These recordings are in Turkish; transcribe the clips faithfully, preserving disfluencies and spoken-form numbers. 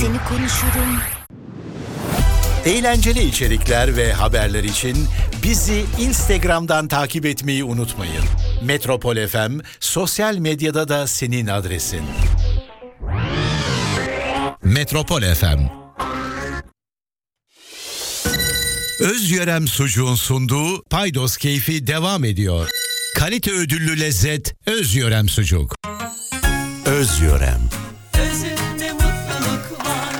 seni konuşurum. Eğlenceli içerikler ve haberler için bizi Instagram'dan takip etmeyi unutmayın. Metropol F M sosyal medyada da senin adresin. Metropol F M. Özyörem Sucuğun sunduğu Paydos Keyfi devam ediyor. Kalite ödüllü lezzet Özyörem Sucuk. Özyörem. Özünde mutluluk var.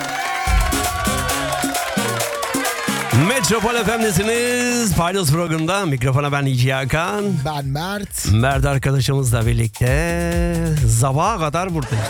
Metropol F M'desiniz. Paydos programında mikrofona ben İci Hakan. Ben Mert. Mert arkadaşımızla birlikte sabaha kadar buradayız.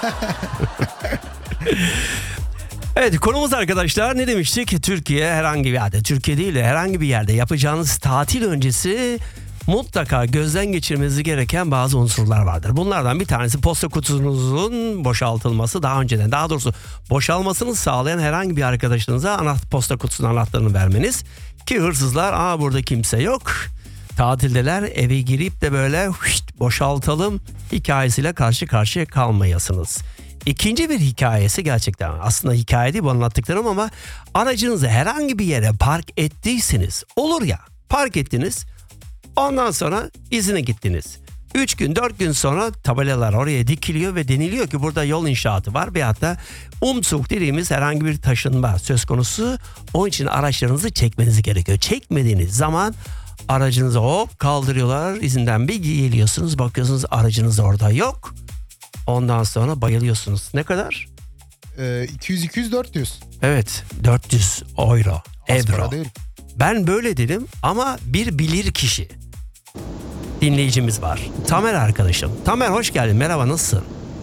Evet, konumuz arkadaşlar ne demiştik? Türkiye herhangi bir yerde, Türkiye değil de herhangi bir yerde yapacağınız tatil öncesi mutlaka gözden geçirmeniz gereken bazı unsurlar vardır. Bunlardan bir tanesi posta kutunuzun boşaltılması, daha önceden daha doğrusu boşalmasını sağlayan herhangi bir arkadaşınıza anaht posta kutusunun anahtarını vermeniz ki hırsızlar aa burada kimse yok, tatildeler, eve girip de böyle huşt, boşaltalım hikayesiyle karşı karşıya kalmayasınız. İkinci bir hikayesi, gerçekten aslında hikaye değil bu anlattıklarım, ama aracınızı herhangi bir yere park ettiyseniz, olur ya, park ettiniz, ondan sonra izine gittiniz. üç gün dört gün sonra tabelalar oraya dikiliyor ve deniliyor ki burada yol inşaatı var veyahut da umzug dediğimiz herhangi bir taşınma söz konusu. Onun için araçlarınızı çekmeniz gerekiyor. Çekmediğiniz zaman aracınızı hop kaldırıyorlar, izinden bir geliyorsunuz, bakıyorsunuz aracınız orada yok. Ondan sonra bayılıyorsunuz. Ne kadar? Ee, iki yüz iki yüz dört yüz. Evet, dört yüz euro. Az Evro. para değil. Ben böyle dedim ama bir bilir kişi dinleyicimiz var. Tamer arkadaşım. Tamer hoş geldin. Merhaba, nasılsın?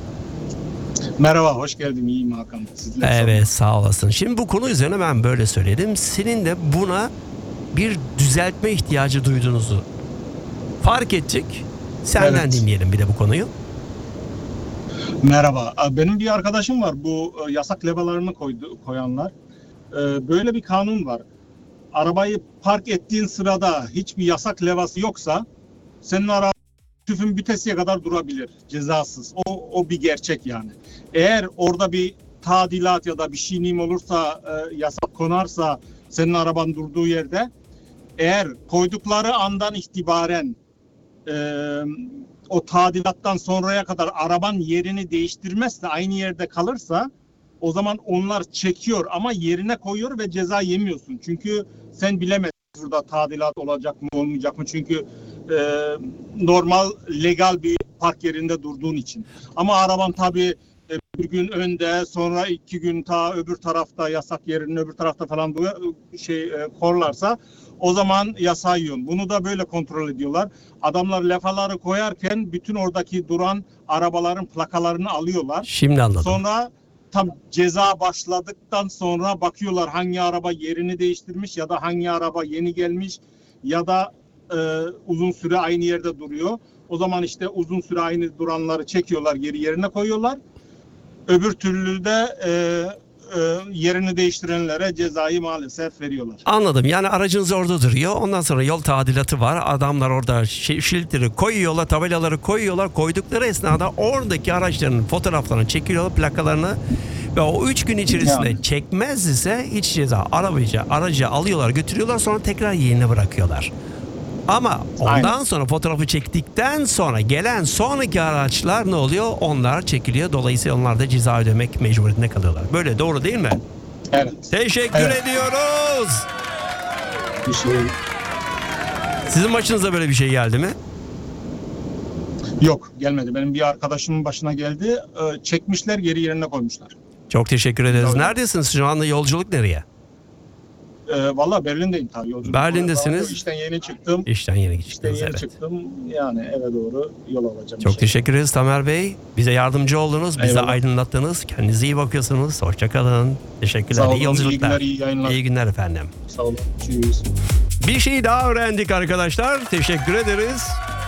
Merhaba, hoş geldin. İyiyim Hakan. Sizler Evet, sağ olasın. Şimdi bu konu üzerine ben böyle söyledim. Senin de buna bir düzeltme ihtiyacı duyduğunuzu fark ettik. Senden Evet. dinleyelim bir de bu konuyu. Merhaba. Benim bir arkadaşım var. Bu yasak levhalarını koydu, koyanlar. Böyle bir kanun var. Arabayı park ettiğin sırada hiçbir yasak levhası yoksa senin araba tüfün vitesiye kadar durabilir cezasız. O, o bir gerçek yani. Eğer orada bir tadilat ya da bir şeyim olursa, e, yasak konarsa senin araban durduğu yerde, eğer koydukları andan itibaren e, o tadilattan sonraya kadar araban yerini değiştirmezse, aynı yerde kalırsa, o zaman onlar çekiyor ama yerine koyuyor ve ceza yemiyorsun. Çünkü sen bilemezsin burada tadilat olacak mı olmayacak mı. Çünkü e, normal legal bir park yerinde durduğun için. Ama araban tabii e, bir gün önde, sonra iki gün ta öbür tarafta, yasak yerinin öbür tarafta falan şey e, korlarsa, o zaman yasağı yiyorsun. Bunu da böyle kontrol ediyorlar. Adamlar levhaları koyarken bütün oradaki duran arabaların plakalarını alıyorlar. Şimdi anladım. Sonra tam ceza başladıktan sonra bakıyorlar hangi araba yerini değiştirmiş ya da hangi araba yeni gelmiş ya da e, uzun süre aynı yerde duruyor. O zaman işte uzun süre aynı duranları çekiyorlar, geri yerine koyuyorlar. Öbür türlü de e, e, yerini değiştirenlere cezayı maalesef veriyorlar. Anladım. Yani aracınız orada duruyor. Ondan sonra yol tadilatı var. Adamlar orada şiltleri koyuyorlar, tabelaları koyuyorlar. Koydukları esnada oradaki araçların fotoğraflarını çekiyorlar, plakalarını. Ve o üç gün içerisinde Yani. çekmez ise hiç ceza. Arabacı, aracı alıyorlar, götürüyorlar, sonra tekrar yerine bırakıyorlar. Ama ondan Aynen. sonra fotoğrafı çektikten sonra gelen sonraki araçlar ne oluyor? Onlar çekiliyor. Dolayısıyla onlar da ceza ödemek mecburiyetinde kalıyorlar. Böyle, doğru değil mi? Evet. Teşekkür Evet. ediyoruz. Bir şey Sizin başınıza böyle bir şey geldi mi? yok, gelmedi. Benim bir arkadaşımın başına geldi. E, çekmişler, geri yerine koymuşlar. Çok teşekkür ederiz. Tabii. Neredesiniz şu anda? Yolculuk nereye? E, Valla Berlin'deyim tabii. Yolculuk. Berlin'desiniz. İşten yeni çıktım. İşten yeni İşte gittiniz, yeni evet. çıktım. Yani eve doğru yol alacağım. Çok inşallah. teşekkür ederiz Tamer Bey. Bize yardımcı oldunuz, bize Eyvallah. aydınlattınız. Kendinize iyi bakıyorsunuz. Hoşça kalın. Teşekkürler. Sağ olun, iyi yolculuklar. iyi günler, iyi yayınlar. İyi günler efendim. Sağ olun. Cheers. Bir şey daha öğrendik arkadaşlar. Teşekkür ederiz.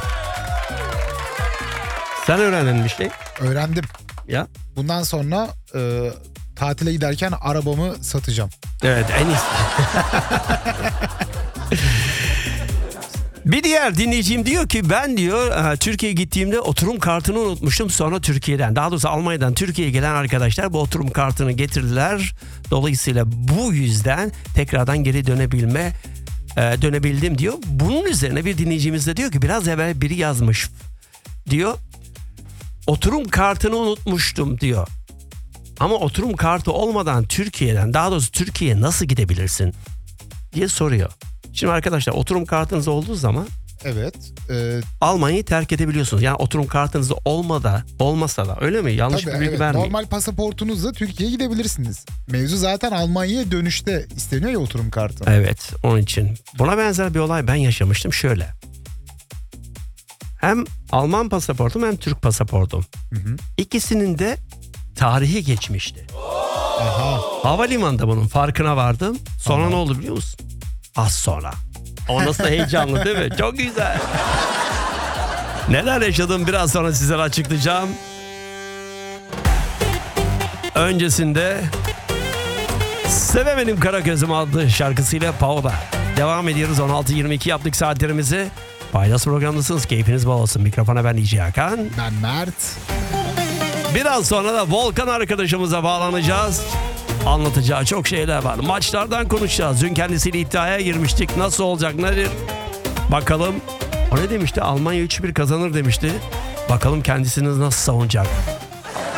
Sen öğrendin bir şey. Öğrendim. Ya. Bundan sonra e, tatile giderken arabamı satacağım. Evet, en iyisi. Bir diğer dinleyicim diyor ki ben diyor e, Türkiye'ye gittiğimde oturum kartını unutmuştum. Sonra Türkiye'den, daha doğrusu Almanya'dan Türkiye'ye gelen arkadaşlar bu oturum kartını getirdiler. Dolayısıyla bu yüzden tekrardan geri dönebilme e, dönebildim diyor. Bunun üzerine bir dinleyicimiz de diyor ki biraz evvel biri yazmış diyor. Oturum kartını unutmuştum diyor. Ama oturum kartı olmadan Türkiye'den, daha doğrusu Türkiye'ye nasıl gidebilirsin diye soruyor. Şimdi arkadaşlar oturum kartınız olduğu zaman Evet. E, Almanya'yı terk edebiliyorsunuz. Yani oturum kartınız olmada, olmasa da öyle mi? Yanlış tabii, bir bilgi evet. vermeyeyim. Normal pasaportunuzla Türkiye'ye gidebilirsiniz. Mevzu zaten Almanya'ya dönüşte isteniyor ya oturum kartı. Evet, onun için. Buna benzer bir olay ben yaşamıştım şöyle. Hem Alman pasaportum hem Türk pasaportum. Hı hı. İkisinin de tarihi geçmişti. Aha. Havalimanında bunun farkına vardım. Sonra Aha. ne oldu biliyor musun? Az sonra. O nasıl heyecanlı değil mi? Çok güzel. Neler yaşadım biraz sonra sizlere açıklayacağım. Öncesinde Sevemedim Kara Gözüm adlı şarkısıyla Paola. Devam ediyoruz, on altı yirmi iki yaptık saatlerimizi. Paylaş programındasınız. Keyfiniz bol olsun. Mikrofona ben D J Hakan. Ben Mert. Biraz sonra da Volkan arkadaşımıza bağlanacağız. Anlatacağı çok şeyler var. Maçlardan konuşacağız. Dün kendisiyle iddiaya girmiştik. Nasıl olacak, nedir? Bakalım. O ne demişti? Almanya üç bir kazanır demişti. Bakalım kendisini nasıl savunacak.